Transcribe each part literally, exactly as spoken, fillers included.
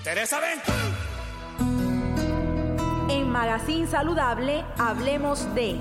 Teresa, ven. En Magazine Saludable hablemos de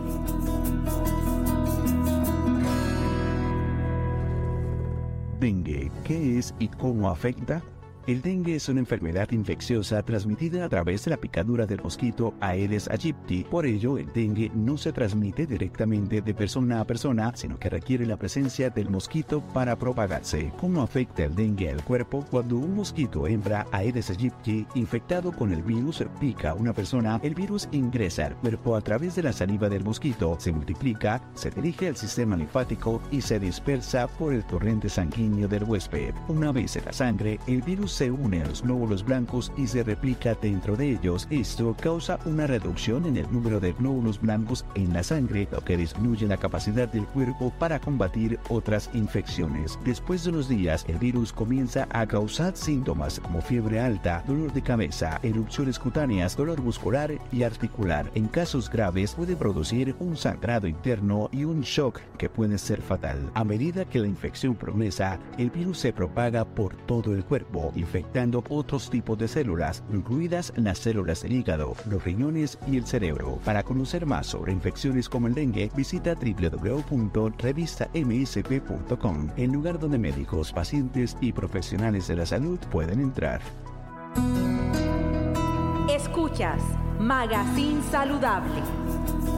dengue. ¿Qué es y cómo afecta? El dengue es una enfermedad infecciosa transmitida a través de la picadura del mosquito Aedes aegypti. Por ello, el dengue no se transmite directamente de persona a persona, sino que requiere la presencia del mosquito para propagarse. ¿Cómo afecta el dengue al cuerpo? Cuando un mosquito hembra Aedes aegypti infectado con el virus pica a una persona, el virus ingresa al cuerpo a través de la saliva del mosquito, se multiplica, se dirige al sistema linfático y se dispersa por el torrente sanguíneo del huésped. Una vez en la sangre, el virus se une a los glóbulos blancos y se replica dentro de ellos. Esto causa una reducción en el número de glóbulos blancos en la sangre, lo que disminuye la capacidad del cuerpo para combatir otras infecciones. Después de unos días, el virus comienza a causar síntomas como fiebre alta, dolor de cabeza, erupciones cutáneas, dolor muscular y articular. En casos graves puede producir un sangrado interno y un shock que puede ser fatal. A medida que la infección progresa, el virus se propaga por todo el cuerpo, infectando otros tipos de células, incluidas las células del hígado, los riñones y el cerebro. Para conocer más sobre infecciones como el dengue, visita doble u doble u doble u punto revista m s p punto com, el lugar donde médicos, pacientes y profesionales de la salud pueden entrar. Escuchas Magazine Saludable.